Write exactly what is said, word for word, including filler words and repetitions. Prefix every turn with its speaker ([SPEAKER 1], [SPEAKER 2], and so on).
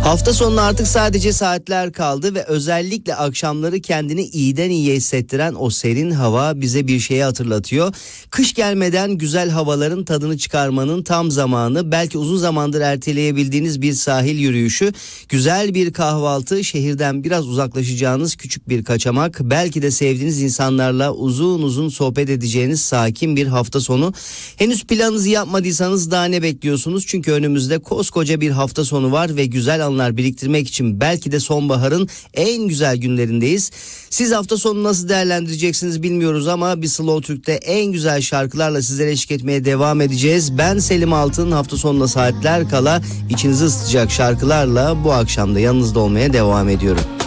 [SPEAKER 1] Hafta sonuna artık sadece saatler kaldı ve özellikle akşamları kendini iyiden iyiye hissettiren o serin hava bize bir şeyi hatırlatıyor. Kış gelmeden güzel havaların tadını çıkarmanın tam zamanı. Belki uzun zamandır erteleyebildiğiniz bir sahil yürüyüşü, güzel bir kahvaltı, şehirden biraz uzaklaşacağınız küçük bir kaçamak, belki de sevdiğiniz insanlarla uzun uzun sohbet edeceğiniz sakin bir hafta sonu. Henüz planınızı yapmadıysanız daha ne bekliyorsunuz? Çünkü önümüzde koskoca bir hafta sonu var ve güzel anlar biriktirmek için belki de sonbaharın en güzel günlerindeyiz. Siz hafta sonu nasıl değerlendireceksiniz bilmiyoruz ama bir Slow Türk'te en güzel şarkılarla sizlere eşlik etmeye devam edeceğiz. Ben Selim Altın, hafta sonuna saatler kala içinizi ısıtacak şarkılarla bu akşam da yanınızda olmaya devam ediyorum.